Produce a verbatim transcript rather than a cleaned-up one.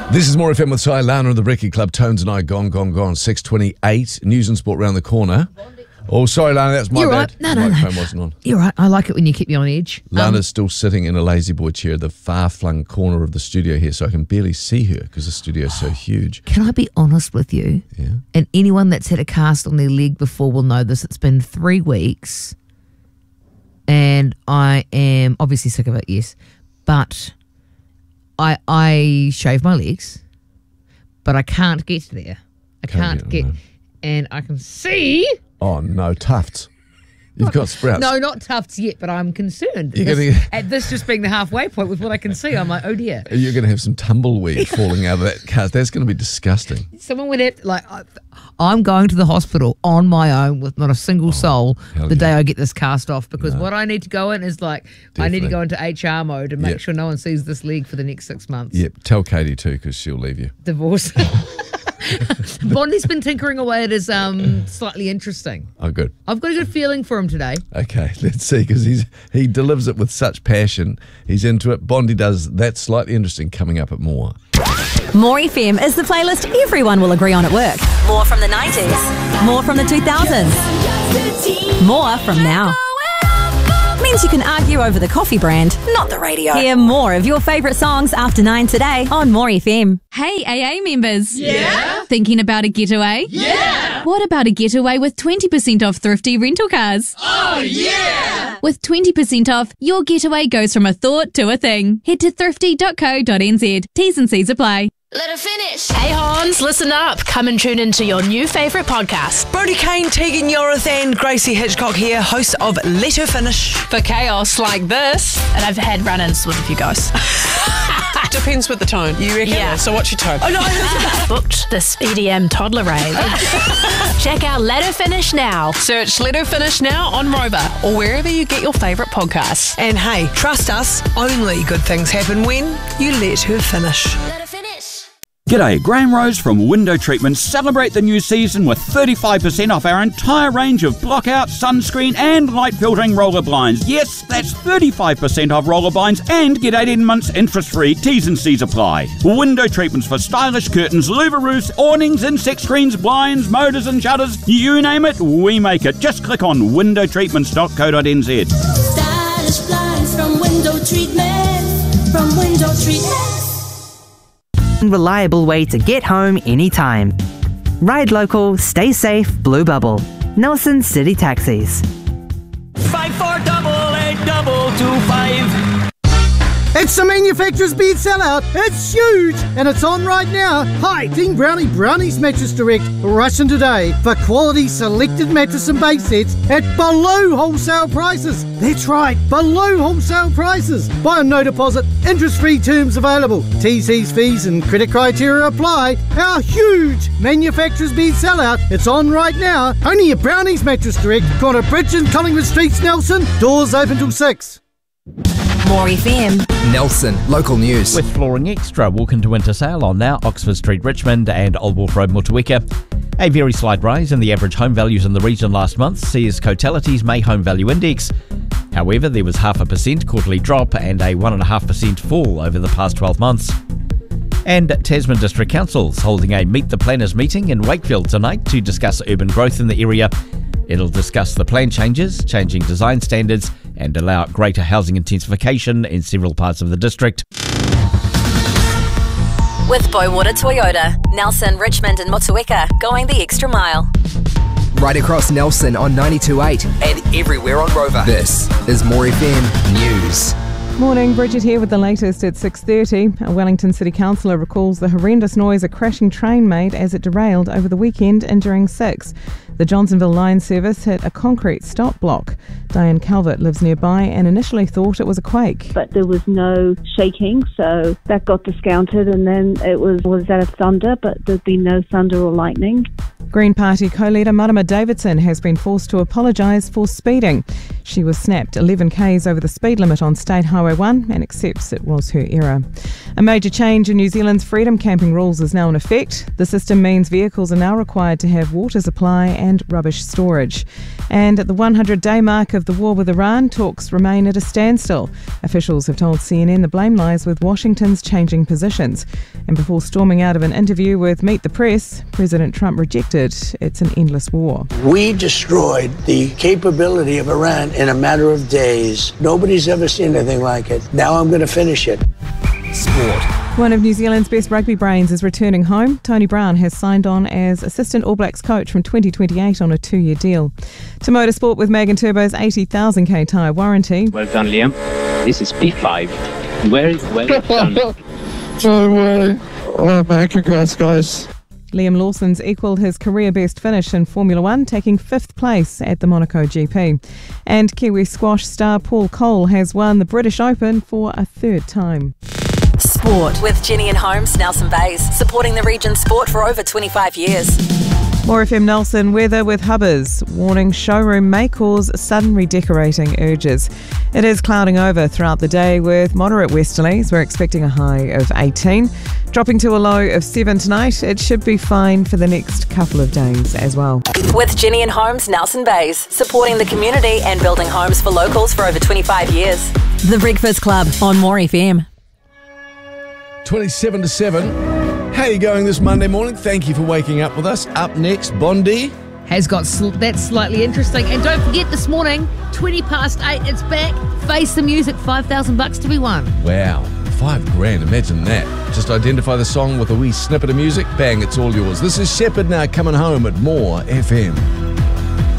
This is More F M with Si, Lana of the Brekkie Club. Tones and I, gone, gone, gone. six twenty-eight. News and sport round the corner. Oh, sorry, Lana, that's my You're bad. right. No, the no, microphone no. wasn't on. You're right. I like it when you keep me on edge. Lana's Um, still sitting in a lazy boy chair at the far-flung corner of the studio here, so I can barely see her because the studio is so huge. Can I be honest with you? Yeah. And anyone that's had a cast on their leg before will know this. It's been three weeks and I am obviously sick of it, yes. But I I shave my legs, but I can't get there. I Can't can't, get- get, no. and I can see. Oh, no, tufts. You've got sprouts. No, not tufts yet, but I'm concerned. You're This- gonna- at this just being the halfway point with what I can see, I'm like, oh dear. You're going to have some tumbleweed falling out of that cast. That's going to be disgusting. Someone would have, like, I, I'm going to the hospital on my own with not a single soul hell the day yeah. I get this cast off, because what I need to go in is like, I need to Definitely. go into H R mode and make Yep. sure no one sees this leg for the next six months. Yep, tell Katie too because she'll leave you. Divorce. Bonnie's been tinkering away at his um, slightly interesting. Oh, good. I've got a good feeling for him today. Okay, let's see, because he's he delivers it with such passion. He's into it. Bondi does That's Slightly Interesting coming up at More. More F M is the playlist everyone will agree on at work. More from the nineties. More from the two thousands. More from now. Means you can argue over the coffee brand, not the radio. Hear more of your favourite songs after nine today on More F M. Hey, A A members. Yeah? Thinking about a getaway? Yeah! What about a getaway with twenty percent off thrifty rental cars? Oh, yeah! With twenty percent off, your getaway goes from a thought to a thing. Head to thrifty dot co dot n z. T's and C's apply. Let her finish. Hey Hans, listen up. Come and tune into your new favourite podcast. Brody Kane, Tegan Yorith and Gracie Hitchcock here, hosts of Let Her Finish. For chaos like this, and I've had run-ins with a few guys. Depends with the tone, you reckon? Yeah. So what's your tone? Oh no, booked this E D M toddler rave. Check out Let Her Finish now. Search Let Her Finish now on Rover or wherever you get your favourite podcasts. And hey, trust us, only good things happen when you let her finish. Let her finish. G'day, Graham Rose from Window Treatment. Celebrate the new season with thirty-five percent off our entire range of blockout, sunscreen and light filtering roller blinds. Yes, that's thirty-five percent off roller blinds and get eighteen months interest-free. T's and C's apply. Window Treatments for stylish curtains, louver roofs, awnings, insect screens, blinds, motors and shutters. You name it, we make it. Just click on window treatments dot co dot n z. Stylish blinds from Window Treatment. From Window Treatment. Reliable way to get home anytime. Ride local, stay safe, Blue Bubble. Nelson City Taxis. Five four double eight double two five. It's the manufacturer's bed sellout. It's huge and it's on right now. Hi, Team Brownie Brownies Mattress Direct. Rush in today for quality selected mattress and base sets at below wholesale prices. That's right, below wholesale prices. Buy on no deposit, interest-free terms available. T Cs, fees and credit criteria apply. Our huge manufacturer's bed sellout. It's on right now. Only at Brownies Mattress Direct. Corner Bridge and Collingwood Streets, Nelson. Doors open till six. More F M. Nelson, local news. With Flooring Extra, walk into winter sale on now Oxford Street, Richmond and Old Wharf Road, Motueka. A very slight rise in the average home values in the region last month sees Cotality's May Home Value Index. However, there was half a percent quarterly drop and a one point five percent fall over the past twelve months. And Tasman District Council's holding a Meet the Planners meeting in Wakefield tonight to discuss urban growth in the area. It'll discuss the plan changes, changing design standards and allow greater housing intensification in several parts of the district. With Boywater Toyota, Nelson, Richmond and Motueka, going the extra mile. Right across Nelson on ninety-two point eight and everywhere on Rover. This is More F M News. Morning, Bridget here with the latest at six thirty. A Wellington City Councillor recalls the horrendous noise a crashing train made as it derailed over the weekend, injuring six. The Johnsonville line service hit a concrete stop block. Diane Calvert lives nearby and initially thought it was a quake. But there was no shaking, so that got discounted, and then it was, was that a thunder, but there'd been no thunder or lightning. Green Party co-leader Marama Davidson has been forced to apologise for speeding. She was snapped eleven kays over the speed limit on State Highway one and accepts it was her error. A major change in New Zealand's freedom camping rules is now in effect. The system means vehicles are now required to have water supply and rubbish storage. And at the one hundred day mark of the war with Iran, talks remain at a standstill. Officials have told C N N the blame lies with Washington's changing positions. And before storming out of an interview with Meet the Press, President Trump rejected it's an endless war. We destroyed the capability of Iran in a matter of days. Nobody's ever seen anything like it. Now I'm going to finish it. Sport. One of New Zealand's best rugby brains is returning home. Tony Brown has signed on as assistant All Blacks coach from twenty twenty-eight on a two-year deal. To motorsport with Mag and Turbo's eighty thousand k tyre warranty. Well done, Liam. This is P five. Where is well done? No way. Oh man, congrats guys. Liam Lawson's equalled his career best finish in Formula One, taking fifth place at the Monaco G P. And Kiwi squash star Paul Cole has won the British Open for a third time. Sport with Jenny and Holmes, Nelson Bays, supporting the region's sport for over twenty-five years. More F M Nelson weather with Hubbers, warning showroom may cause sudden redecorating urges. It is clouding over throughout the day with moderate westerlies. We're expecting a high of eighteen. Dropping to a low of seven tonight. It should be fine for the next couple of days as well. With Jenny and Holmes, Nelson Bays, supporting the community and building homes for locals for over twenty-five years. The Breakfast Club on More F M. twenty-seven to seven. How are you going this Monday morning? Thank you for waking up with us. Up next, Bondi has got sl- that's slightly interesting. And don't forget, this morning, twenty past eight, it's back. Face the Music, five thousand bucks to be won. Wow, five grand, imagine that. Just identify the song with a wee snippet of music, bang, it's all yours. This is Shepherd now, coming home at More F M.